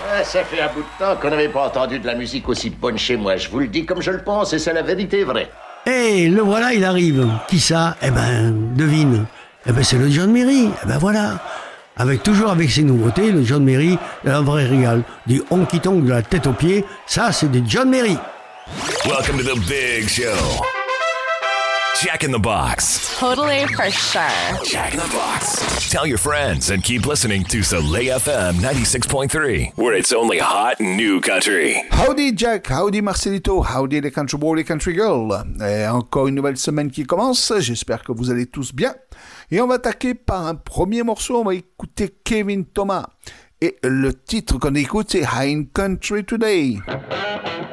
Ah, ça fait un bout de temps qu'on n'avait pas entendu de la musique aussi bonne chez moi. Je vous le dis comme je le pense et c'est la vérité vraie. Eh, le voilà, il arrive. Qui ça? Eh ben, devine. Eh ben, c'est le John Merry. Eh ben, voilà. Toujours avec ses nouveautés, le John Merry est un vrai régal. Du honky-tonk de la tête aux pieds, ça, c'est du John Merry. Welcome to the big show. Jack in the Box. Totally for sure. Jack in the Box. Tell your friends and keep listening to Soleil FM 96.3, where it's only hot new country. Howdy Jack, howdy Marcelito, howdy les country boys, les country girls. Et encore une nouvelle semaine qui commence, j'espère que vous allez tous bien. Et on va attaquer par un premier morceau, on va écouter Kevin Thomas. Et le titre qu'on écoute, c'est High Country Today.